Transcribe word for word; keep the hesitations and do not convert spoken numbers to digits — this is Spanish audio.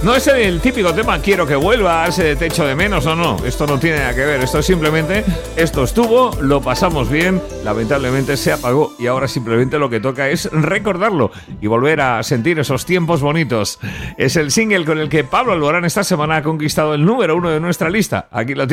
No es el típico tema quiero que vuelvas, eh, te echo de menos, no, no, esto no tiene nada que ver, esto es simplemente, esto estuvo, lo pasamos bien, lamentablemente se apagó y ahora simplemente lo que toca es recordarlo y volver a sentir esos tiempos bonitos. Es el single con el que Pablo Alborán esta semana ha conquistado el número uno de nuestra lista, aquí lo tiene.